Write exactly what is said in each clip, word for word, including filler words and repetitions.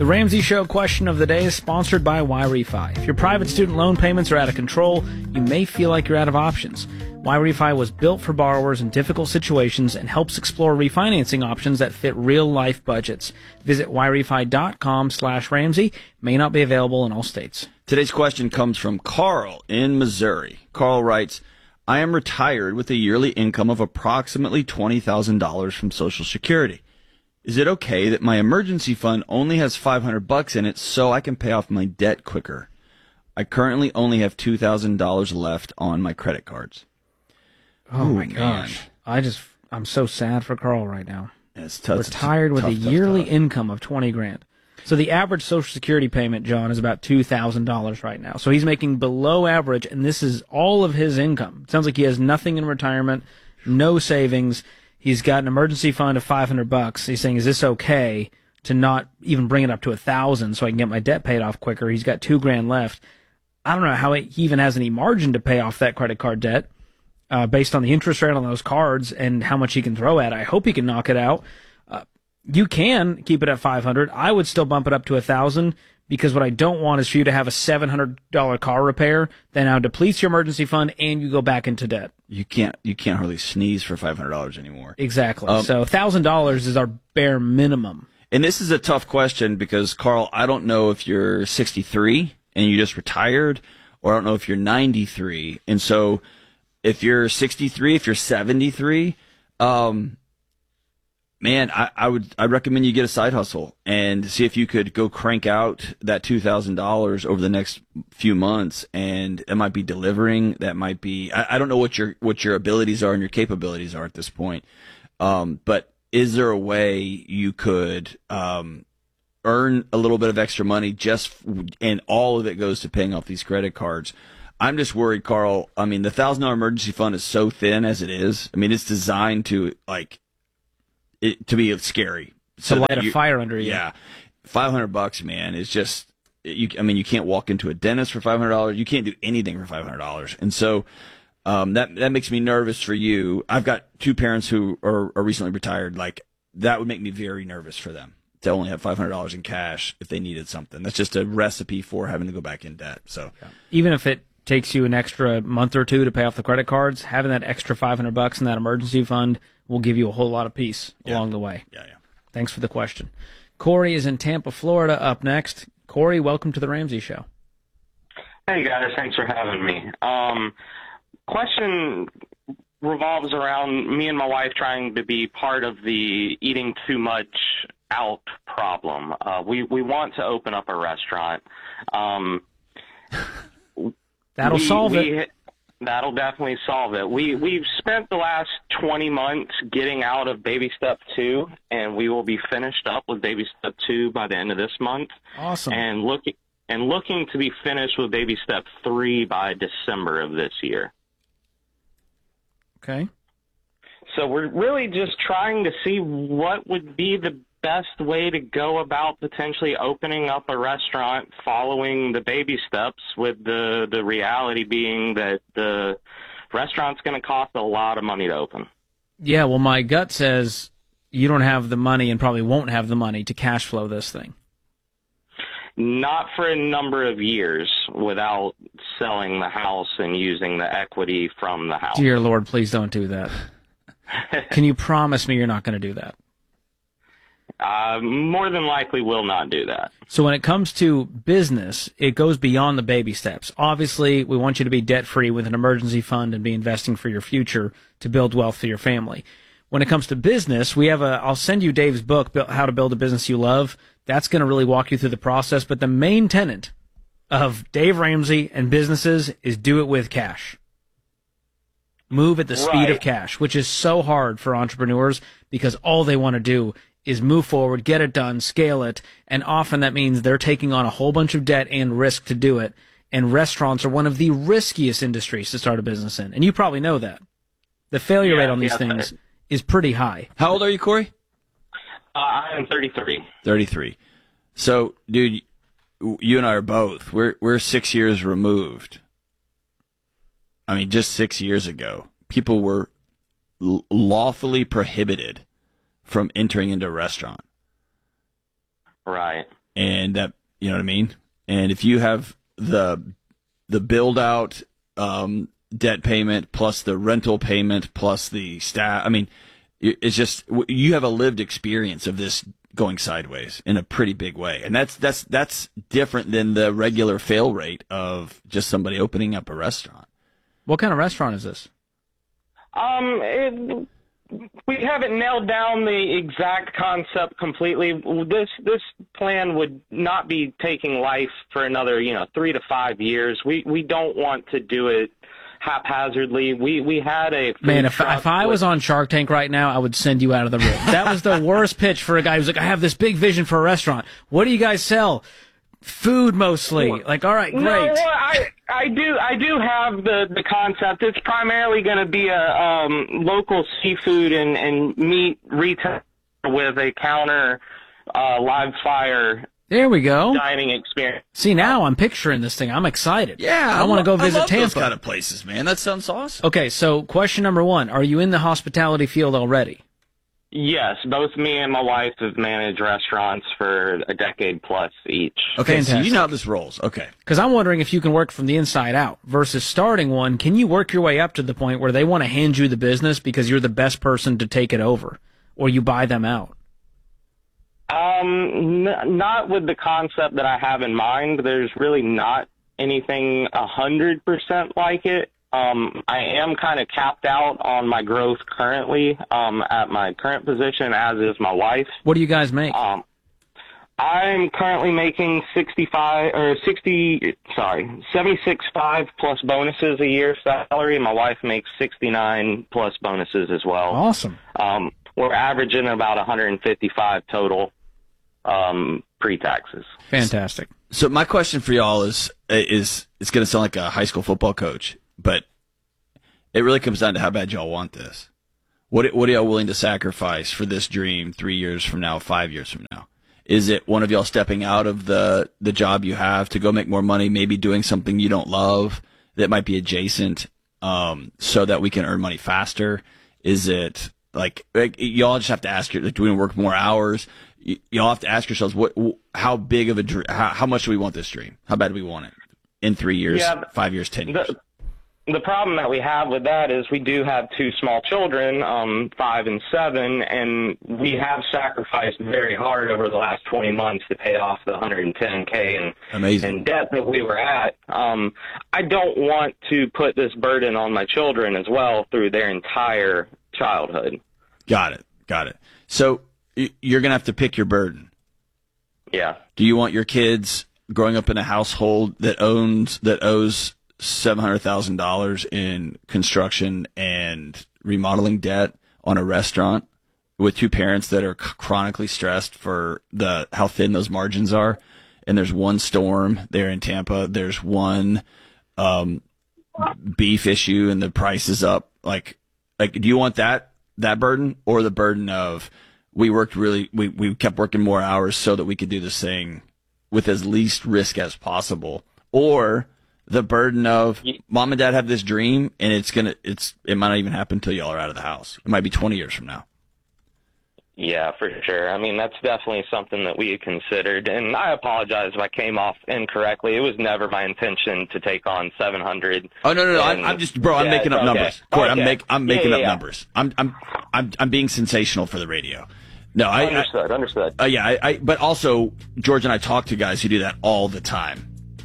The Ramsey Show question of the day is sponsored by YRefi. If your private student loan payments are out of control, you may feel like you're out of options. YRefi was built for borrowers in difficult situations and helps explore refinancing options that fit real-life budgets. Visit yrfi.com slash Ramsey. May not be available in all states. Today's question comes from Carl in Missouri. Carl writes, I am retired with a yearly income of approximately twenty thousand dollars from Social Security. Is it okay that my emergency fund only has five hundred bucks in it so I can pay off my debt quicker? I currently only have two thousand dollars left on my credit cards. Oh, Ooh, my gosh. Man. I just, I'm so sad for Carl right now. It's tough. Retired with tough, a tough, yearly tough. income of twenty grand. So the average Social Security payment, John, is about two thousand dollars right now. So he's making below average, and this is all of his income. It sounds like he has nothing in retirement, no savings. He's got an emergency fund of five hundred bucks. He's saying, is this okay to not even bring it up to one thousand so I can get my debt paid off quicker? He's got two grand left. I don't know how he even has any margin to pay off that credit card debt uh, based on the interest rate on those cards and how much he can throw at it. I hope he can knock it out. Uh, you can keep it at five hundred. I would still bump it up to one thousand because what I don't want is for you to have a seven hundred dollars car repair that now depletes your emergency fund and you go back into debt. You can't you can't hardly sneeze for five hundred dollars anymore. Exactly. Um, so one thousand dollars is our bare minimum. And this is a tough question because, Carl, I don't know if you're sixty-three and you just retired, or I don't know if you're ninety-three. And so if you're sixty-three, if you're seventy-three, um, man, I, I would I recommend you get a side hustle and see if you could go crank out that two thousand dollars over the next few months. And it might be delivering. That might be I, I don't know what your what your abilities are and your capabilities are at this point. Um, but is there a way you could um, earn a little bit of extra money just and all of it goes to paying off these credit cards? I'm just worried, Carl. I mean, the thousand dollar emergency fund is so thin as it is. I mean, it's designed to like. It, to be scary, so to light a fire under you. Yeah, five hundred bucks, man, is just. You, I mean, you can't walk into a dentist for five hundred dollars. You can't do anything for five hundred dollars, and so um, that that makes me nervous for you. I've got two parents who are, are recently retired. Like that would make me very nervous for them to only have five hundred dollars in cash if they needed something. That's just a recipe for having to go back in debt. So yeah. Even if it takes you an extra month or two to pay off the credit cards, having that extra five hundred bucks in that emergency fund will give you a whole lot of peace yeah. along the way. Yeah, yeah. Thanks for the question. Corey is in Tampa, Florida, up next. Corey, welcome to the Ramsey Show. Hey, guys. Thanks for having me. Um, question revolves around me and my wife trying to be part of the eating too much out problem. Uh, we, we want to open up a restaurant. Um, That'll we, solve we, it. That'll definitely solve it. We, we've spent the last twenty months getting out of baby step two, and we will be finished up with baby step two by the end of this month. Awesome. And looking, and looking to be finished with baby step three by December of this year. Okay. So we're really just trying to see what would be the best way to go about potentially opening up a restaurant following the baby steps, with the, the reality being that the restaurant's going to cost a lot of money to open. Yeah, well, my gut says you don't have the money and probably won't have the money to cash flow this thing. Not for a number of years without selling the house and using the equity from the house. Dear Lord, please don't do that. Can you promise me you're not going to do that? Uh, more than likely will not do that. So when it comes to business, it goes beyond the baby steps. Obviously, we want you to be debt-free with an emergency fund and be investing for your future to build wealth for your family. When it comes to business, we have a, I'll send you Dave's book, How to Build a Business You Love. That's going to really walk you through the process. But the main tenet of Dave Ramsey and businesses is do it with cash. Move at the speed Right. of cash, which is so hard for entrepreneurs because all they want to do is move forward, get it done, scale it, and often that means they're taking on a whole bunch of debt and risk to do it. And restaurants are one of the riskiest industries to start a business in. And you probably know that. The failure Yeah, rate on these yeah, things is pretty high. How old are you, Corey? Uh, I am thirty-three. thirty-three. So, dude, you and I are both. We're we're six years removed. I mean, just six years ago, people were l- lawfully prohibited from entering into a restaurant. Right. and that, you know what I mean? And if you have the the build out um, debt payment plus the rental payment plus the staff, I mean, it's just, you have a lived experience of this going sideways in a pretty big way, and that's that's that's different than the regular fail rate of just somebody opening up a restaurant. What kind of restaurant is this? Um, it, we haven't nailed down the exact concept completely. This this plan would not be taking life for another, you know, three to five years. We we don't want to do it haphazardly. We we had a food Man, if, truck if I with- was on Shark Tank right now, I would send you out of the room. That was the worst pitch for a guy who's like, I have this big vision for a restaurant. What do you guys sell? Food mostly. Like, all right, great. No, well, I I do I do have the the concept. It's primarily going to be a um, local seafood and and meat retail with a counter uh, live fire There we go. dining experience. See, now I'm picturing this thing. I'm excited. Yeah, I want to go I visit love Tampa. those kind of places, man. That sounds awesome. Okay, so question number one: are you in the hospitality field already? Yes, both me and my wife have managed restaurants for a decade plus each. Okay, so Fantastic. you know how this rolls. Okay. Because I'm wondering if you can work from the inside out versus starting one. Can you work your way up to the point where they want to hand you the business because you're the best person to take it over, or you buy them out? Um, n- not with the concept that I have in mind. There's really not anything a hundred percent like it. Um, I am kind of capped out on my growth currently, um, at my current position, as is my wife. What do you guys make? Um, I'm currently making sixty-five or sixty, sorry, seventy-six five plus bonuses a year salary. My wife makes sixty-nine plus bonuses as well. Awesome. Um, we're averaging about one hundred fifty-five total, um, pre-taxes. Fantastic. So my question for y'all is is it's going to sound like a high school football coach, but it really comes down to how bad y'all want this. What what are y'all willing to sacrifice for this dream three years from now, five years from now? Is it one of y'all stepping out of the the job you have to go make more money, maybe doing something you don't love that might be adjacent, um, so that we can earn money faster? Is it like, like y'all just have to ask your, like, do we work more hours? Y- y'all have to ask yourselves what, how big of a dream, how, how much do we want this dream? How bad do we want it in three years, Yeah, five years, ten years? The, the problem that we have with that is we do have two small children, um, five and seven, and we have sacrificed very hard over the last twenty months to pay off the one hundred ten K in, Amazing. in debt that we were at. Um, I don't want to put this burden on my children as well through their entire childhood. Got it. Got it. So y- you're going to have to pick your burden. Yeah. Do you want your kids growing up in a household that owns, that owes seven hundred thousand dollars in construction and remodeling debt on a restaurant with two parents that are c- chronically stressed for the, how thin those margins are? And there's one storm there in Tampa. There's one, um, beef issue and the price is up. Like, like, do you want that, that burden, or the burden of we worked really, we, we kept working more hours so that we could do this thing with as least risk as possible, or the burden of mom and dad have this dream and it's going to, it's, it might not even happen until y'all are out of the house. It might be twenty years from now. Yeah, for sure. I mean, that's definitely something that we had considered, and I apologize if I came off incorrectly. It was never my intention to take on seven hundred. Oh no, no, no! I'm, And- I'm just, bro. I'm yeah, making up okay. numbers. Corey, I'm Okay. make, I'm Yeah, making yeah, up yeah. numbers. I'm, I'm, I'm, I'm being sensational for the radio. No, I, I Understood, understood. uh, yeah, I, I, but also George and I talk to guys who do that all the time.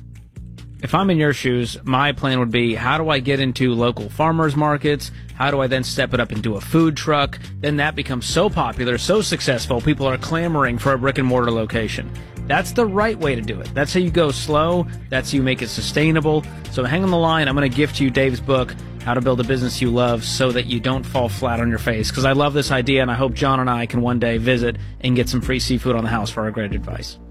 If I'm in your shoes, my plan would be, how do I get into local farmers markets? How do I then step it up into a food truck? Then that becomes so popular, so successful, people are clamoring for a brick and mortar location. That's the right way to do it. That's how you go slow. That's how you make it sustainable. So hang on the line. I'm going to gift you Dave's book, How to Build a Business You Love, so that you don't fall flat on your face. Because I love this idea, and I hope John and I can one day visit and get some free seafood on the house for our great advice.